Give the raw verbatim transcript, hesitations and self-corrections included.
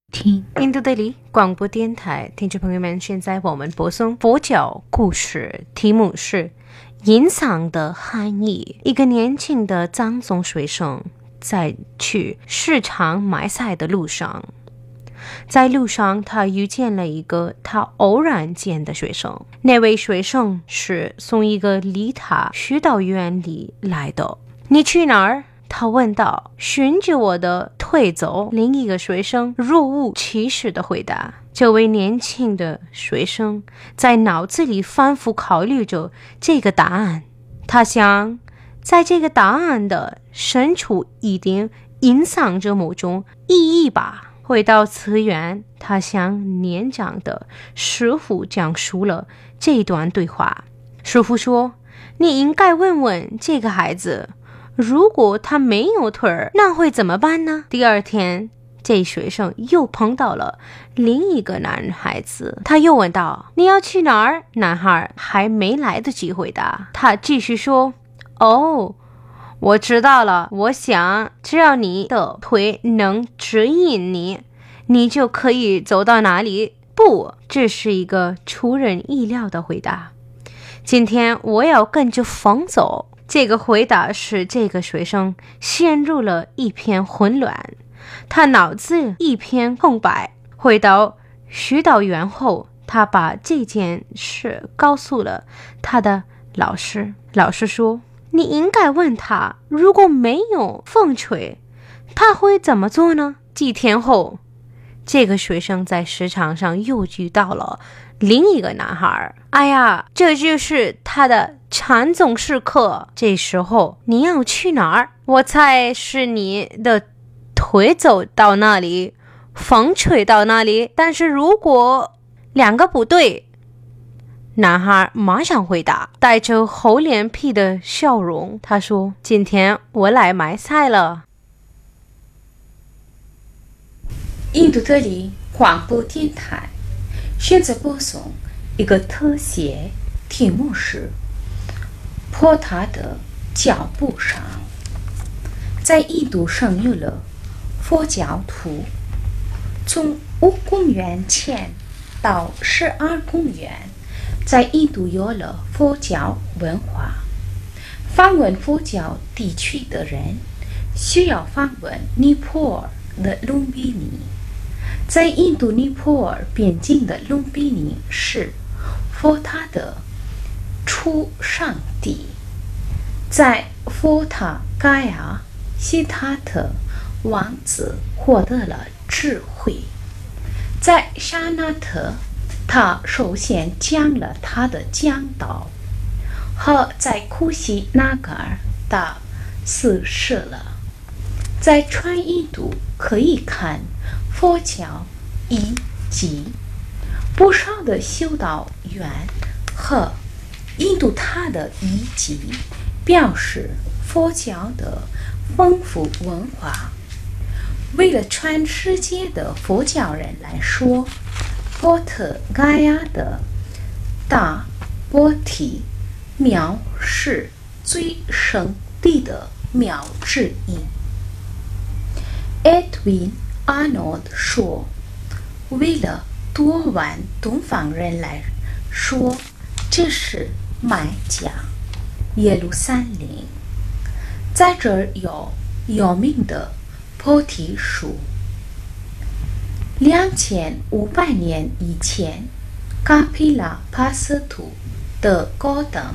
听印度德里广播电台听众朋友们，现在我们播送佛教故事，题目是隐藏的含义。一个年轻的藏族学生在去市场买菜的路上，在路上他遇见了一个他偶然见的学生。那位学生是从一个离他修道院里来的。你去哪儿？他问道。循着我的腿走。另一个学生若无其事地回答。这位年轻的学生在脑子里反复考虑着这个答案。他想，在这个答案的深处一定隐藏着某种意义吧。回到寺院，他向年长的师傅讲述了这段对话。师傅说，你应该问问这个孩子，如果他没有腿儿，那会怎么办呢？第二天，这学生又碰到了另一个男孩子，他又问道，你要去哪儿？男孩还没来得及回答，他继续说，哦，我知道了，我想只要你的腿能指引你，你就可以走到哪里。不，这是一个出人意料的回答。今天我要跟着风走。这个回答使这个学生陷入了一片混乱，他脑子一片空白。回到修道院后，他把这件事告诉了他的老师。老师说，你应该问他，如果没有风吹，他会怎么做呢？几天后，这个学生在市场上又遇到了另一个男孩。哎呀，这就是他的禅宗时刻。这时候你要去哪儿？我猜是你的腿走到那里，风吹到那里。但是如果两个不对，男孩马上回答，带着厚脸皮的笑容。他说，今天我来买菜了。 印度德里广播电台现在播送一个特写，题目是坡塔的脚步上。在印度生有了佛教徒，从五公元前到十二公元，在印度有了佛教文化。访问佛教地区的人需要访问尼泊尔的隆比尼。在印度尼泊尔边境的隆比尼是佛塔的出生地。在佛塔盖亚，悉达特王子获得了智慧。在沙那特，他首先讲了他的讲道，和在库西纳嘎尔，他逝世了。在全印度可以看佛教遗迹，不少的修道院和印度塔的遗迹表示佛教的丰富文化。为了全世界的佛教人来说，波特盖亚的大波提庙是最圣地的庙之一。Edwin Arnold 说，为了多万东方人来说，这是麦加耶路撒冷。在这儿有有名的菩提树。两千五百年以前，卡皮拉帕斯图的高等